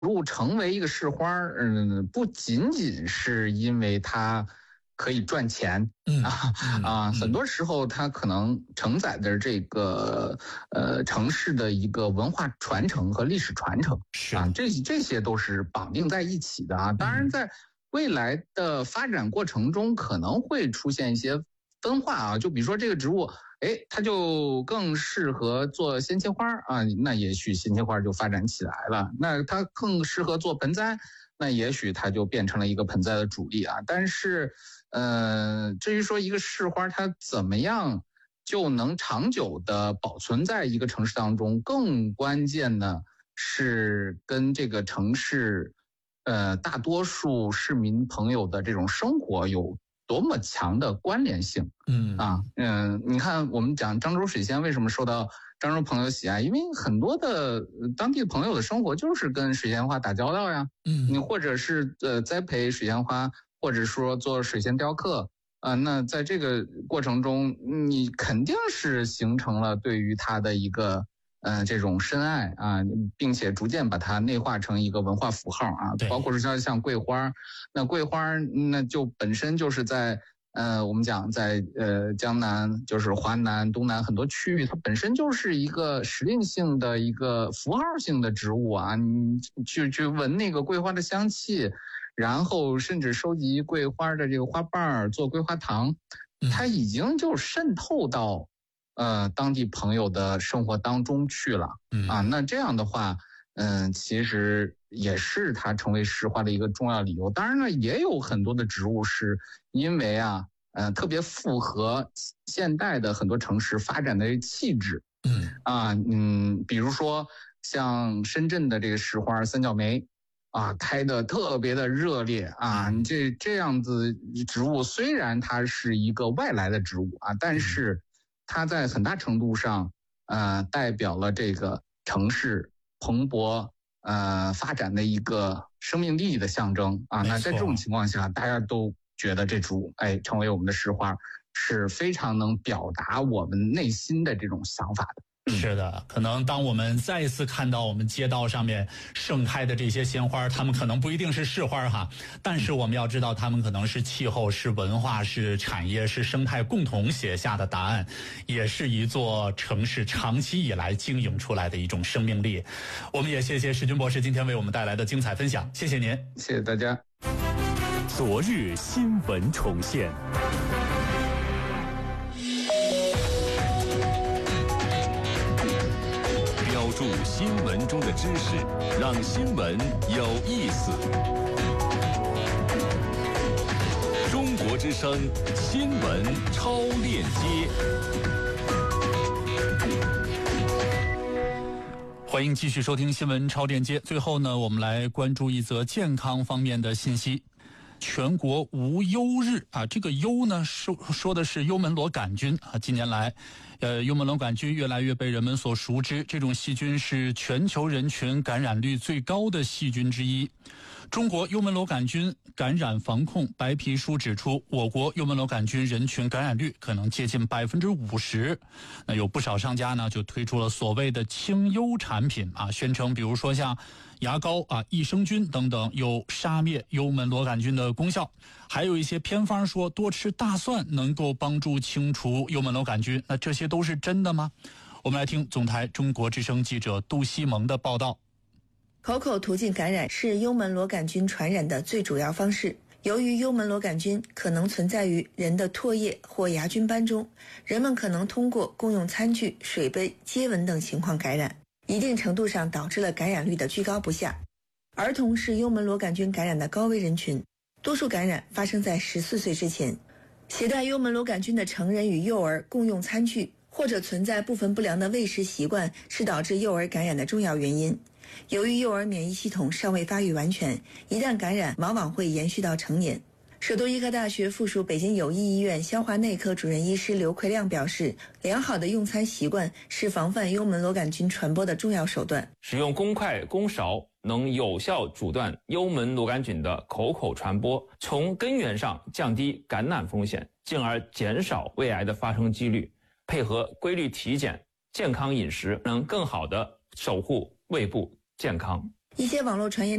如果成为一个市花，不仅仅是因为它可以赚钱，很多时候它可能承载的这个城市的一个文化传承和历史传承，这些都是绑定在一起的啊。当然，在未来的发展过程中，可能会出现一些分化啊，就比如说这个植物，它就更适合做鲜切花啊，那也许鲜切花就发展起来了。那它更适合做盆栽，那也许它就变成了一个盆栽的主力啊。但是，至于说一个市花它怎么样就能长久的保存在一个城市当中，更关键的是跟这个城市，大多数市民朋友的这种生活有多么强的关联性。你看我们讲漳州水仙为什么受到漳州朋友喜爱，因为很多的当地朋友的生活就是跟水仙花打交道呀。你或者是栽培水仙花，或者说做水仙雕刻那在这个过程中，你肯定是形成了对于它的一个这种深爱啊，并且逐渐把它内化成一个文化符号啊。包括是像桂花，那桂花那就本身就是在我们讲在江南，就是华南、东南很多区域，它本身就是一个时令性的一个符号性的植物啊。你去闻那个桂花的香气，然后甚至收集桂花的这个花瓣做桂花糖，它已经就渗透到当地朋友的生活当中去了那这样的话，其实也是它成为市花的一个重要理由。当然了，也有很多的植物是因为特别符合现代的很多城市发展的气质。比如说像深圳的这个市花三角梅开得特别的热烈这样子植物虽然它是一个外来的植物但是它在很大程度上代表了这个城市蓬勃发展的一个生命力的象征那在这种情况下，大家都觉得这植物成为我们的市花是非常能表达我们内心的这种想法的。 是的，可能当我们再一次看到我们街道上面盛开的这些鲜花，它们可能不一定是市花哈，但是我们要知道它们可能是气候、是文化、是产业、是生态共同写下的答案，也是一座城市长期以来经营出来的一种生命力。我们也谢谢石军博士今天为我们带来的精彩分享，谢谢您。 谢谢大家。 昨日新闻重现。注新闻中的知识，让新闻有意思。中国之声新闻超链接， 欢迎继续收听新闻超链接。最后呢，我们来关注一则健康方面的信息。全国无忧日这个忧呢说的是幽门螺杆菌近年来幽门螺杆菌越来越被人们所熟知，这种细菌是全球人群感染率最高的细菌之一。中国幽门螺杆菌感染防控白皮书指出，我国幽门螺杆菌人群感染率可能接近50%。那有不少商家呢就推出了所谓的清幽产品宣称比如说像牙膏益生菌等等有杀灭幽门螺杆菌的功效，还有一些偏方说多吃大蒜能够帮助清除幽门螺杆菌，那这些都是真的吗？我们来听总台中国之声记者杜西蒙的报道。 口口途径感染是幽门螺杆菌传染的最主要方式。由于幽门螺杆菌可能存在于人的唾液或牙菌斑中，人们可能通过共用餐具、水杯、接吻等情况感染，一定程度上导致了感染率的居高不下。儿童是幽门螺杆菌感染的高危人群，多数感染发生在14岁之前。携带幽门螺杆菌的成人与幼儿共用餐具，或者存在部分不良的喂食习惯，是导致幼儿感染的重要原因。由于幼儿免疫系统尚未发育完全，一旦感染往往会延续到成年。首都医科大学附属北京友谊医院消化内科主任医师刘奎亮表示，良好的用餐习惯是防范幽门螺杆菌传播的重要手段。 使用公筷公勺能有效阻断幽门螺杆菌的口口传播，从根源上降低感染风险，进而减少胃癌的发生几率。配合规律体检、健康饮食，能更好地守护胃部健康。 一些网络传言